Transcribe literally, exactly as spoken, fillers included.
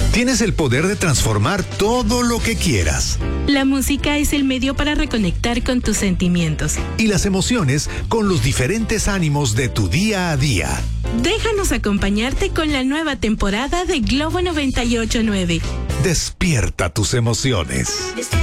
Tienes el poder de transformar todo lo que quieras. La música es el medio para reconectar con tus sentimientos. Y las emociones con los diferentes ánimos de tu día a día. Déjanos acompañarte con la nueva temporada de Globo noventa y ocho punto nueve. Despierta tus emociones.